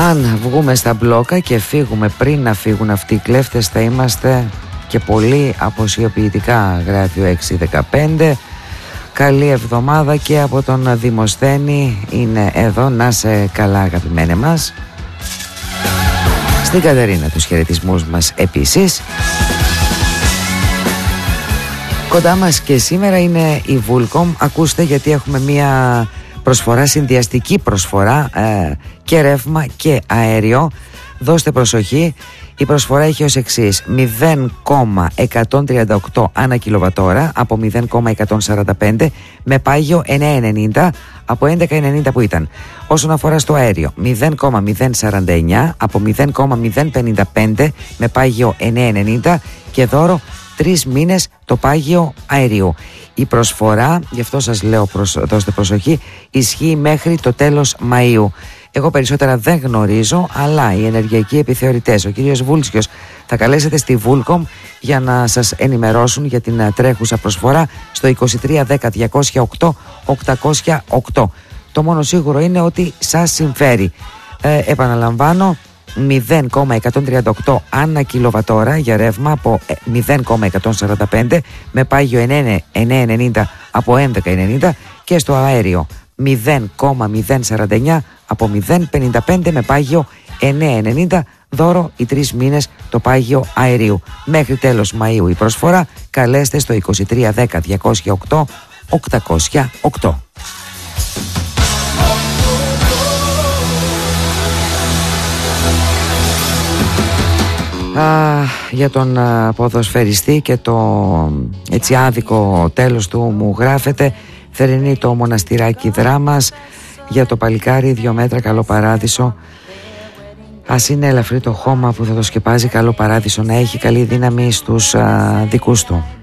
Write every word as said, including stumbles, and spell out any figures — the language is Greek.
Αν βγούμε στα μπλόκα και φύγουμε πριν να φύγουν αυτοί οι κλέφτες, θα είμαστε και πολύ αποσιοποιητικά, γράφει ο έξι δεκαπέντε. Καλή εβδομάδα και από τον Δημοσθένη είναι εδώ. Να σε καλά, αγαπημένε μας. Στην Κατερίνα τους χαιρετισμούς μας επίσης. Κοντά μας και σήμερα είναι η Vulcom. Ακούστε, γιατί έχουμε μία προσφορά, συνδυαστική προσφορά, ε, και ρεύμα και αέριο. Δώστε προσοχή. Η προσφορά έχει ως εξής: μηδέν κόμμα εκατόν τριάντα οκτώ ανά κιλοβατόρα από μηδέν κόμμα εκατόν σαράντα πέντε, με πάγιο εννέα ενενήντα από έντεκα ενενήντα που ήταν. Όσον αφορά στο αέριο, μηδέν κόμμα μηδέν σαράντα εννέα από μηδέν κόμμα μηδέν πενήντα πέντε, με πάγιο εννέα ενενήντα, και δώρο τρεις μήνες το πάγιο αερίου. Η προσφορά, γι' αυτό σας λέω προσ... δώστε προσοχή, ισχύει μέχρι το τέλος Μαΐου. Εγώ περισσότερα δεν γνωρίζω, αλλά οι ενεργειακοί επιθεωρητές, ο κύριος Βούλτσιος, θα καλέσετε στη Vulcom για να σας ενημερώσουν για την τρέχουσα προσφορά στο είκοσι τρία δέκα διακόσια οκτώ οκτακόσια οκτώ. Το μόνο σίγουρο είναι ότι σας συμφέρει. Ε, επαναλαμβάνω, μηδέν κόμμα εκατόν τριάντα οκτώ ανά κιλοβατόρα για ρεύμα από μηδέν κόμμα εκατόν σαράντα πέντε, με πάγιο εννέα ενενήντα από έντεκα ενενήντα, και στο αέριο μηδέν κόμμα μηδέν σαράντα εννέα από μηδέν πενήντα πέντε, με πάγιο εννέα ενενήντα, δώρο οι τρεις μήνες το πάγιο αερίου. Μέχρι τέλος Μαΐου η προσφορά. Καλέστε στο είκοσι τρία δέκα διακόσια οκτώ οκτακόσια οκτώ. Α, για τον α, ποδοσφαιριστή και το έτσι άδικο τέλος του, μου γράφεται: θερινή το μοναστηράκι Δράμας, για το παλικάρι δύο μέτρα, καλό παράδεισο. Ας είναι ελαφρύ το χώμα που θα το σκεπάζει, καλό παράδεισο να έχει, καλή δύναμη στους α, δικούς του.